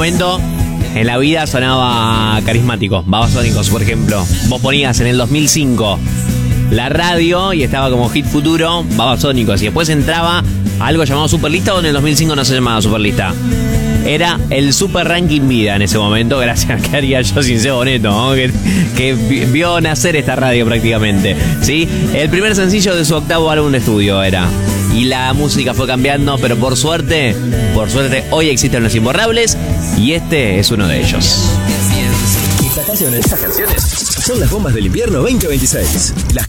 momento en la vida sonaba carismático. Babasónicos, por ejemplo. Vos ponías en el 2005 la radio y estaba como hit futuro Babasónicos. Y después entraba algo llamado Superlista, o en el 2005 no se llamaba Superlista. Era el Super Ranking Vida en ese momento, gracias a que haría yo sin Seba Boneto, ¿no? que vio nacer esta radio prácticamente, ¿sí? El primer sencillo de su octavo álbum de estudio era. Y la música fue cambiando, pero por suerte, hoy existen los imborrables y este es uno de ellos. Estas canciones son las bombas del invierno 2026. Las